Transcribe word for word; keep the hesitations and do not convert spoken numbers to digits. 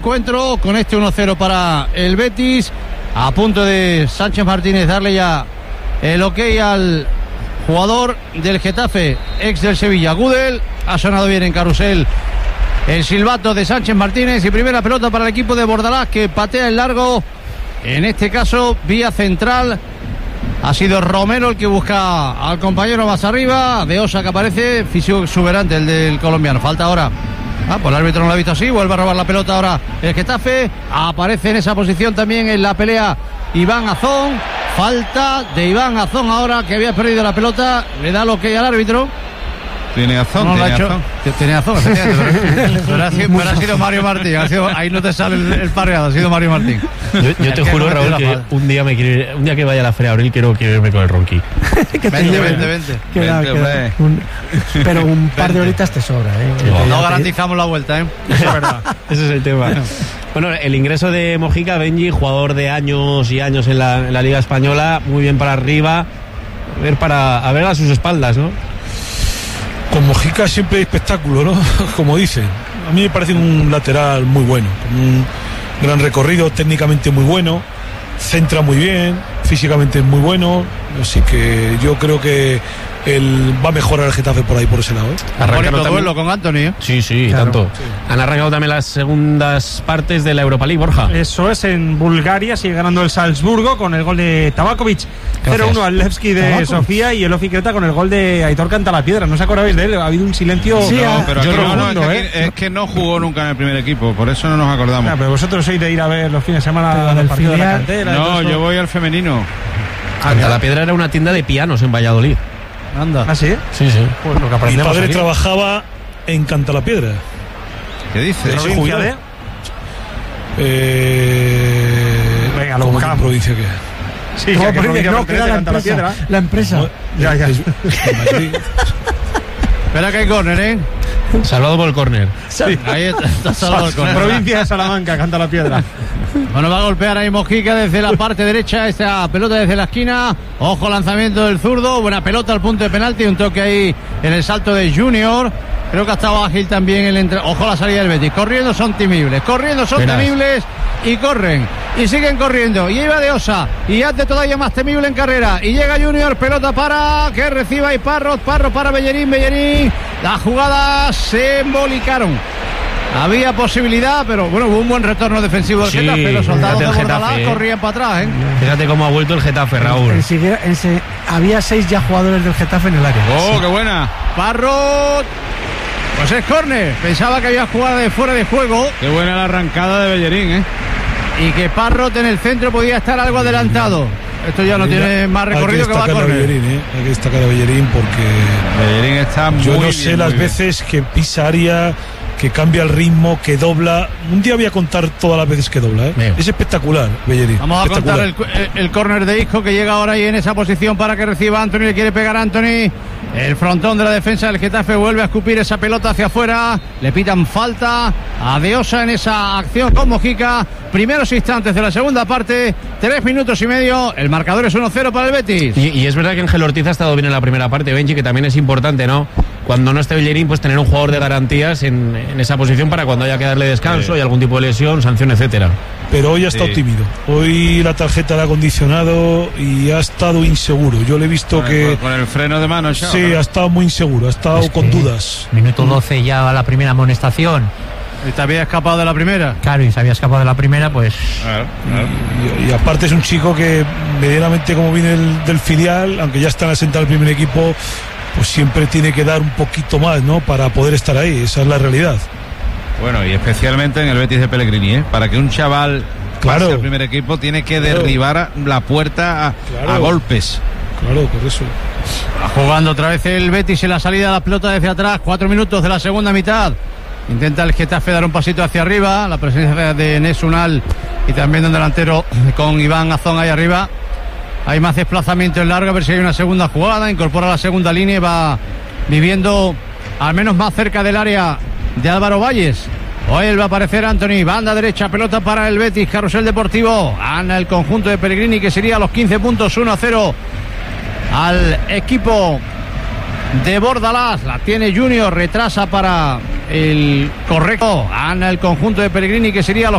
Encuentro con este uno cero para el Betis, a punto de Sánchez Martínez darle ya el ok al jugador del Getafe, ex del Sevilla, Gudel. Ha sonado bien en carrusel el silbato de Sánchez Martínez y primera pelota para el equipo de Bordalás, que patea el largo, en este caso vía central. Ha sido Romero el que busca al compañero más arriba, de Osa que aparece, físico exuberante el del colombiano. Falta ahora. Ah, pues el árbitro no lo ha visto así, vuelve a robar la pelota ahora el Getafe, aparece en esa posición también en la pelea Iván Azón, falta de Iván Azón ahora, que había perdido la pelota, le da lo que hay al árbitro. Tiene Azón, no, tiene hecho, Azón. Tiene Azón, efectivamente, pero, ha sido, pero ha sido Mario Martín, ha sido, ahí no te sale el, el pareado, ha sido Mario Martín. Yo, yo te juro, Raúl, que un día me quiero ir, un día que vaya a la Feria de Abril quiero, quiero irme con el Ronqui. vente, vente, vente, vente. Queda, vente, queda. Un, pero un par vente. de horitas te sobra, ¿eh? No, no garantizamos la vuelta, ¿eh? Eso es verdad. Ese es el tema. Bueno, el ingreso de Mojica, Benji, jugador de años y años en la, en la Liga Española, muy bien para arriba, a ver, para, a ver a sus espaldas, ¿no? Con Mojica siempre hay espectáculo, ¿no? Como dicen. A mí me parece un lateral muy bueno, con un gran recorrido, técnicamente muy bueno, centra muy bien, físicamente es muy bueno, así que yo creo que él va a mejorar el Getafe por ahí, por ese lado, ¿eh? Arrancaron duelo con Anthony, ¿eh? Sí, sí, Claro, tanto. sí. Han arrancado también las segundas partes de la Europa League, Borja. Eso es, en Bulgaria sigue ganando el Salzburgo con el gol de Tabakovic. cero uno al Levski de Tabakovic. Sofía y el Ofi Creta con el gol de Aitor Cantalapiedra. ¿No os acordáis de él? Ha habido un silencio. Sí, No, ah, pero yo aquí no, no, es, profundo, que aquí- ¿eh? es que no jugó nunca en el primer equipo, por eso no nos acordamos. Ah, pero vosotros sois de ir a ver los fines de semana Pero los del partidos de la filial- cantera. y todo No, eso. yo voy al femenino. Canta la Piedra era una tienda de pianos en Valladolid. Anda. ¿Ah, sí? Sí, sí. Pues lo que Mi aprendemos padre aquí. trabajaba en Cantalapiedra. ¿Qué dices? Sí, ¿Provincia jubilado. de? Eh, Venga, lo ¿cómo que buscamos. provincia que? Sí, No, que porque provincia no, que pertenece era la a Cantalapiedra. empresa. La empresa. Ya, ya. Es- es Madrid. Espera que hay córner, ¿eh? Salvado por el córner. Ahí está, está salvado el córner. Provincia de Salamanca, Cantalapiedra. Bueno, va a golpear ahí Mojica desde la parte derecha, esta pelota desde la esquina. Ojo, lanzamiento del zurdo, buena pelota al punto de penalti, un toque ahí en el salto de Junior. Creo que ha estado ágil también el entre... Ojo, la salida del Betis. Corriendo son temibles, corriendo son Verás. temibles y corren. Y siguen corriendo. Y iba de Osa. Y hace todavía más temible en carrera. Y llega Junior, pelota para que reciba ahí Parrot. Parrot para Bellerín, Bellerín. Las jugadas se embolicaron. Había posibilidad, pero bueno, hubo un buen retorno defensivo del Sí, Getafe. Los soldados de fíjate el Bordalás Getafe, ¿eh? corrían para atrás, ¿eh? Fíjate cómo ha vuelto el Getafe, Raúl. Enseguida- ense- había seis ya jugadores del Getafe en el área. ¡Oh, qué buena! Parrot. Pues es córner. Pensaba que había jugada de fuera de juego ¡Qué buena la arrancada de Bellerín, eh! y que Parrot en el centro podía estar algo adelantado. Esto ya no tiene más recorrido hay que que va a destacar a correr. Bellerín, ¿eh? Hay que destacar a Bellerín porque Bellerín está muy yo no bien, sé muy las bien. veces que pisa área, que cambia el ritmo, que dobla. Un día voy a contar todas las veces que dobla, ¿eh? Veo. Es espectacular, Bellerín. Vamos a contar Espectacular. el, el córner de Isco, que llega ahora ahí en esa posición para que reciba Anthony. Le quiere pegar a Anthony. El frontón de la defensa del Getafe vuelve a escupir esa pelota hacia afuera. Le pitan falta a De Osa en esa acción con Mojica. Primeros instantes de la segunda parte. Tres minutos y medio. El marcador es uno cero para el Betis. Y, y es verdad que Ángel Ortiz ha estado bien en la primera parte, Benji, que también es importante, ¿no? Cuando no esté Bellerín, pues tener un jugador de garantías en, en esa posición para cuando haya que darle descanso Sí. y algún tipo de lesión, sanción, etcétera. Pero hoy ha estado Sí. tímido. Hoy la tarjeta le ha condicionado y ha estado inseguro. Yo le he visto Con que el, con el freno de mano, ya, sí, ¿no? ha estado muy inseguro, ha estado Es con que dudas. Minuto doce ya a la primera amonestación. Y te había escapado de la primera. Claro, y se había escapado de la primera, pues Claro, claro. Y, y aparte es un chico que medianamente como viene el- del filial, aunque ya está en la senta del primer equipo, pues siempre tiene que dar un poquito más, ¿no? Para poder estar ahí. Esa es la realidad. Bueno, y especialmente en el Betis de Pellegrini, ¿eh? Para que un chaval Claro. pase al primer equipo tiene que Claro. derribar a- la puerta a, Claro. a golpes. Claro, por eso. Va jugando otra vez el Betis en la salida de la pelota desde atrás. Cuatro minutos de la segunda mitad. Intenta el Getafe dar un pasito hacia arriba. La presencia de Enes Unal y también de un delantero con Iván Azón ahí arriba. Hay más desplazamiento en largo, a ver si hay una segunda jugada. Incorpora la segunda línea y va viviendo al menos más cerca del área de Álvaro Valles. Hoy va a aparecer Anthony. Banda derecha, pelota para el Betis. Carrusel Deportivo. Gana el conjunto de Pellegrini, que sería a los quince puntos, uno a cero al equipo de Bordalás. La tiene Junior, retrasa para el correcto. Gana el conjunto de Pellegrini, que sería los